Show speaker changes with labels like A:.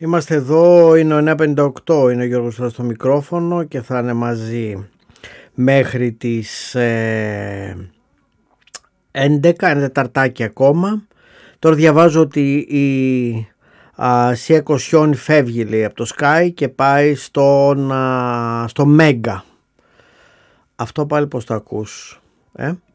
A: Είμαστε εδώ, είναι ο 958, είναι ο Γιώργος στο μικρόφωνο και θα είναι μαζί μέχρι τις 11, είναι Τεταρτάκι ακόμα. Τώρα διαβάζω ότι η Σία Κοσιόνι φεύγει, λέει, από το Sky και πάει στο Mega. Αυτό πάλι πώς το ακούς?